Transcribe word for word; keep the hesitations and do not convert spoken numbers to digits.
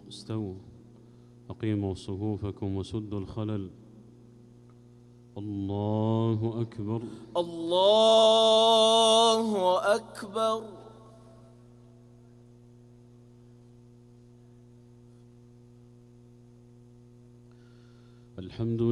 استووا أقيموا صفوفكم وسدوا الخلل. الله أكبر. الله أكبر. الحمد